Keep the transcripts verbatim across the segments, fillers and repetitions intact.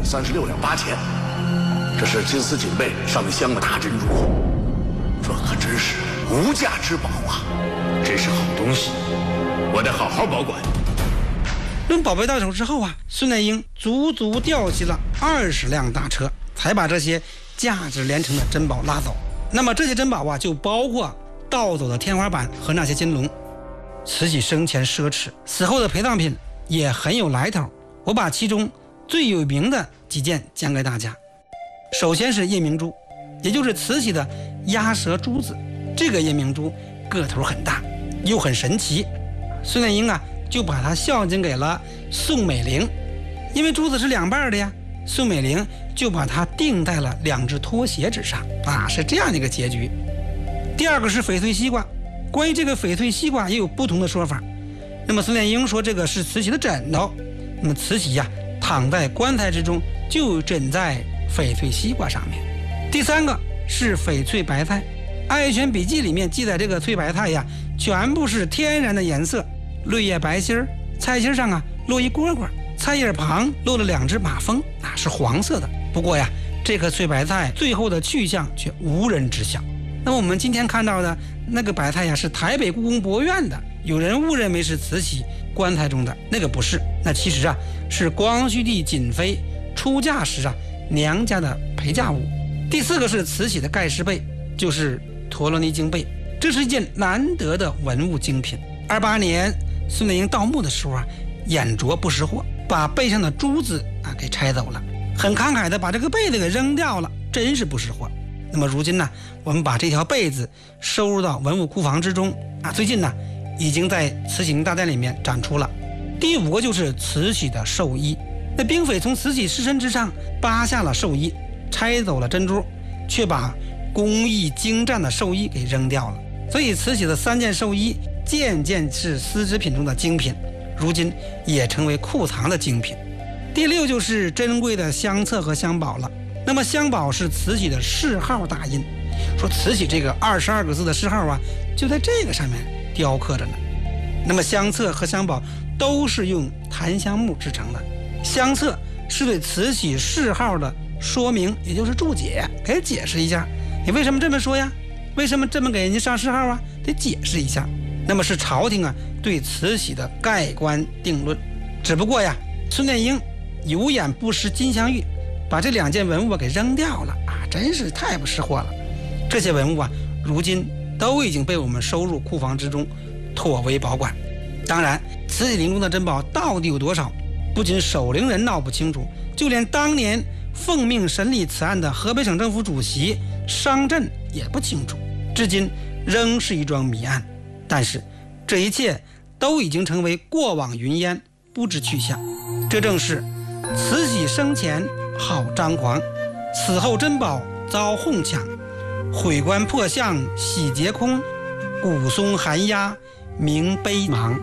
三十六两八钱。这是金丝锦被上面镶了大珍珠，这可真是无价之宝啊！真是好东西，我得好好保管。 论宝贝到手之后啊，孙乃英足足调集了二十辆大车，才把这些价值连城的珍宝拉走。那么这些珍宝啊，就包括盗走的天花板和那些金龙。慈禧生前奢侈，死后的陪葬品也很有来头。我把其中最有名的几件讲给大家。首先是夜明珠，也就是慈禧的鸭舌珠子。这个夜明珠个头很大，又很神奇。孙乃英啊，就把它孝敬给了宋美龄，因为珠子是两半的呀。宋美龄就把它钉在了两只拖鞋之上啊，是这样的一个结局。第二个是翡翠西瓜，关于这个翡翠西瓜也有不同的说法。那么孙乃英说这个是慈禧的枕头，那么慈禧呀、啊、躺在棺材之中就枕在翡翠西瓜上面。第三个是翡翠白菜，《爱犬笔记》里面记载这个翠白菜呀，全部是天然的颜色，绿叶白心儿，菜心上啊落一蝈蝈，菜叶旁落了两只马蜂啊，是黄色的。不过呀，这颗翠白菜最后的去向却无人知晓。那么我们今天看到的那个白菜呀，是台北故宫博物院的，有人误认为是慈禧棺材中的，那个不是，那其实啊是光绪帝瑾妃出嫁时啊娘家的陪嫁物。第四个是慈禧的盖世贝，就是陀罗尼经贝，这是一件难得的文物精品。二八年孙乃英盗墓的时候啊，眼拙不识货，把背上的珠子啊给拆走了，很慷慨的把这个被子给扔掉了，真是不识货。那么如今呢，我们把这条被子收入到文物库房之中啊，最近呢已经在慈禧大殿里面展出了。第五个就是慈禧的寿衣，那兵匪从慈禧尸身之上扒下了寿衣，拆走了珍珠，却把工艺精湛的寿衣给扔掉了。所以慈禧的三件寿衣件件是丝织品中的精品，如今也成为库藏的精品。第六就是珍贵的香册和香宝了。那么香宝是慈禧的谥号大印，说慈禧这个二十二个字的谥号啊，就在这个上面雕刻着呢。那么香册和香宝都是用檀香木制成的，香册是对慈禧谥号的说明，也就是注解，给解释一下你为什么这么说呀，为什么这么给人家上谥号啊，得解释一下。那么是朝廷啊对慈禧的盖棺定论。只不过呀，孙乃英有眼不识金镶玉，把这两件文物给扔掉了啊，真是太不识货了。这些文物啊，如今都已经被我们收入库房之中，妥为保管。当然，慈禧陵中的珍宝到底有多少，不仅守陵人闹不清楚，就连当年奉命审理此案的河北省政府主席商震也不清楚，至今仍是一桩谜案。但是这一切都已经成为过往云烟，不知去向。这正是慈禧生前好张狂，死后珍宝遭哄抢，毁棺破像喜劫空，古松寒鸦鸣悲忙。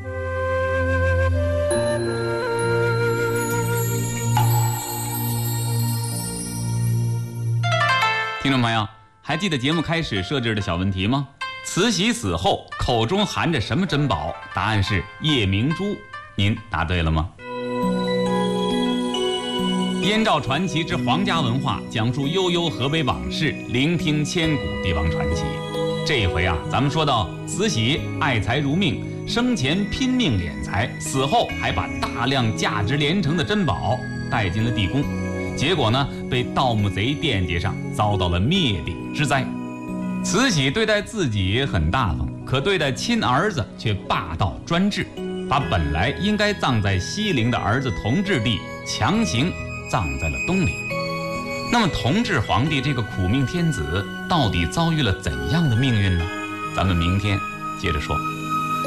听众朋友，还记得节目开始设置的小问题吗？慈禧死后口中含着什么珍宝？答案是夜明珠。您答对了吗？燕赵传奇之皇家文化，讲述悠悠河北往事，聆听千古帝王传奇。这一回啊，咱们说到慈禧爱财如命，生前拼命敛财，死后还把大量价值连城的珍宝带进了地宫，结果呢，被盗墓贼惦记上，遭到了灭顶之灾。慈禧对待自己很大方，可对待亲儿子却霸道专制，把本来应该葬在西陵的儿子同治帝强行葬在了东陵。那么同治皇帝这个苦命天子到底遭遇了怎样的命运呢？咱们明天接着说。